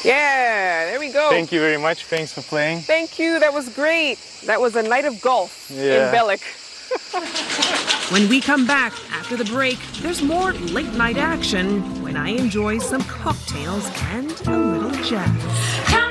Yeah, there we go. Thank you very much. Thanks for playing. Thank you. That was great. That was a night of golf in Belek. When we come back after the break, there's more late night action when I enjoy some cocktails and a little jazz.